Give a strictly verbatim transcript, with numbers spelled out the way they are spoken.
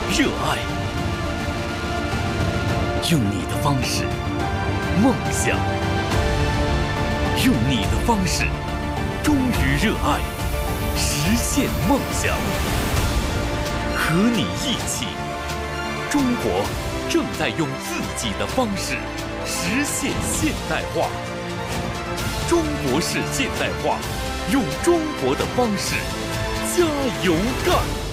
热爱。用你的方式，梦想；用你的方式，忠于热爱，实现梦想。和你一起，中国正在用自己的方式实现现代化。中国式现代化，用中国的方式，加油干！